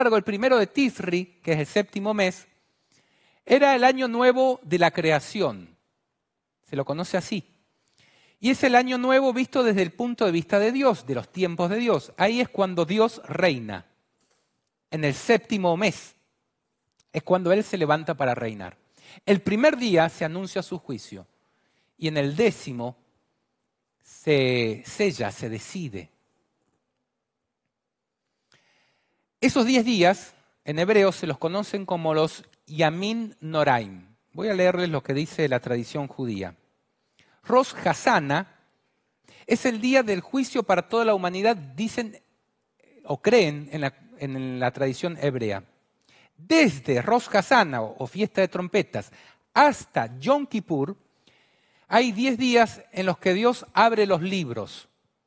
embargo, el primero de Tisri, que es el séptimo mes, era el año nuevo de la creación. Se lo conoce así. Y es el año nuevo visto desde el punto de vista de Dios, de los tiempos de Dios. Ahí es cuando Dios reina. En el séptimo mes es cuando Él se levanta para reinar. El primer día se anuncia su juicio y en el 10º se sella, se decide. Esos 10 días en hebreo se los conocen como los Yamin Noraim. Voy a leerles lo que dice la tradición judía. Rosh Hashanah es el día del juicio para toda la humanidad, dicen o creen en la tradición hebrea. Desde Rosh Hashanah o fiesta de trompetas hasta Yom Kippur, hay 10 días en los que Dios abre los libros.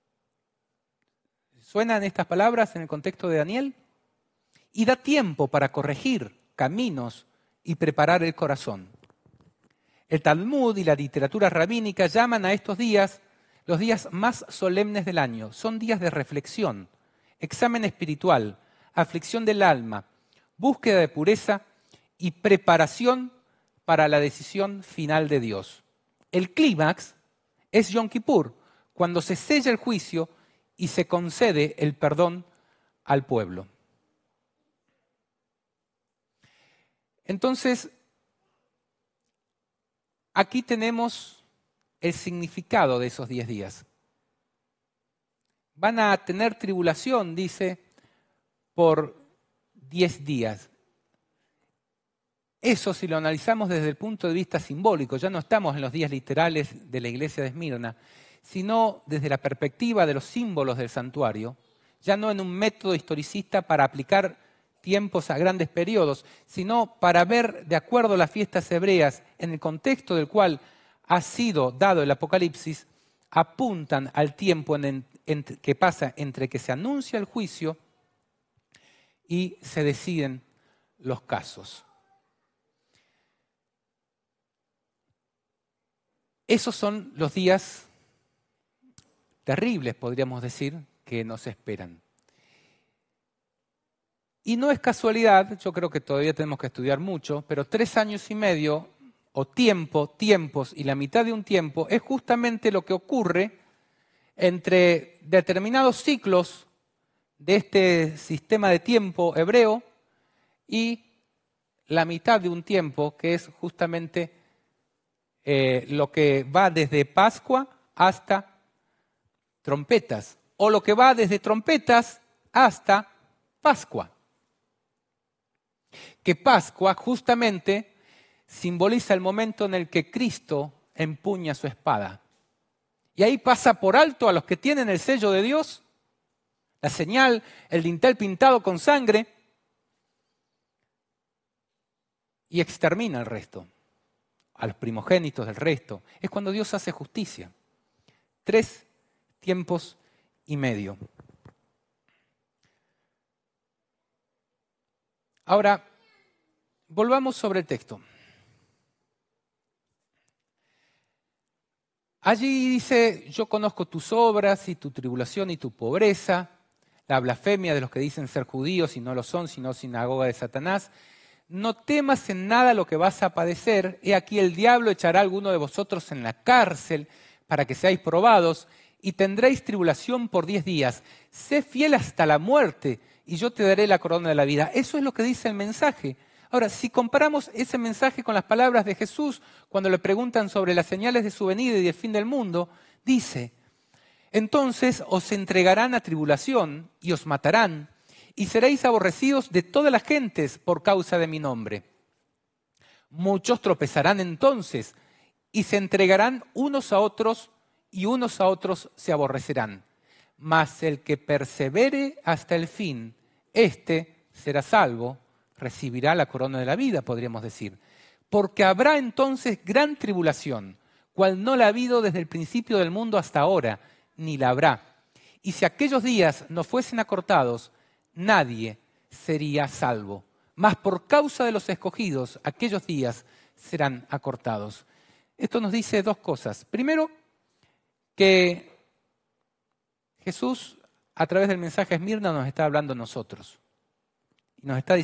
¿Suenan estas palabras en el contexto de Daniel? Y da tiempo para corregir caminos y preparar el corazón. El Talmud y la literatura rabínica llaman a estos días los días más solemnes del año. Son días de reflexión, examen espiritual, aflicción del alma, búsqueda de pureza y preparación para la decisión final de Dios. El clímax es Yom Kippur, cuando se sella el juicio y se concede el perdón al pueblo. Entonces, aquí tenemos el significado de esos 10 días. Van a tener tribulación, dice, por 10 días. Eso, si lo analizamos desde el punto de vista simbólico, ya no estamos en los días literales de la iglesia de Esmirna, sino desde la perspectiva de los símbolos del santuario, ya no en un método historicista para aplicar tiempos a grandes periodos, sino para ver, de acuerdo a las fiestas hebreas, en el contexto del cual ha sido dado el Apocalipsis, apuntan al tiempo que pasa entre que se anuncia el juicio y se deciden los casos. Esos son los días terribles, podríamos decir, que nos esperan. Y no es casualidad, yo creo que todavía tenemos que estudiar mucho, pero 3 años y medio, o tiempos y la mitad de un tiempo, es justamente lo que ocurre entre determinados ciclos de este sistema de tiempo hebreo y la mitad de un tiempo, que es justamente lo que va desde Pascua hasta trompetas, o lo que va desde trompetas hasta Pascua. Que Pascua justamente simboliza el momento en el que Cristo empuña su espada. Y ahí pasa por alto a los que tienen el sello de Dios, la señal, el dintel pintado con sangre, y extermina al resto, a los primogénitos del resto. Es cuando Dios hace justicia. 3 tiempos y medio. Ahora, volvamos sobre el texto. Allí dice, yo conozco tus obras y tu tribulación y tu pobreza, la blasfemia de los que dicen ser judíos y no lo son, sino sinagoga de Satanás. No temas en nada lo que vas a padecer. He aquí el diablo echará a alguno de vosotros en la cárcel para que seáis probados y tendréis tribulación por 10 días. Sé fiel hasta la muerte y yo te daré la corona de la vida. Eso es lo que dice el mensaje. Ahora, si comparamos ese mensaje con las palabras de Jesús, cuando le preguntan sobre las señales de su venida y del fin del mundo, dice, entonces os entregarán a tribulación y os matarán, y seréis aborrecidos de todas las gentes por causa de mi nombre. Muchos tropezarán entonces, y se entregarán unos a otros, y unos a otros se aborrecerán. Mas el que persevere hasta el fin, éste será salvo, recibirá la corona de la vida, podríamos decir. Porque habrá entonces gran tribulación, cual no la ha habido desde el principio del mundo hasta ahora, ni la habrá. Y si aquellos días no fuesen acortados, nadie sería salvo. Mas por causa de los escogidos, aquellos días serán acortados. Esto nos dice 2 cosas. Primero, que Jesús, a través del mensaje a Esmirna, nos está hablando a nosotros. Nos está